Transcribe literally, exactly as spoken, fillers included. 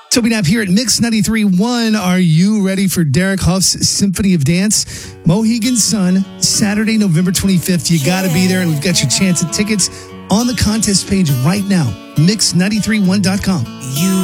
Toby Knapp here at Mix ninety-three point one. Are you ready for Derek Huff's Symphony of Dance? Mohegan Sun, Saturday, November twenty-fifth. You got to be there, and we've got your chance at tickets on the contest page right now. mix nine three one dot com. You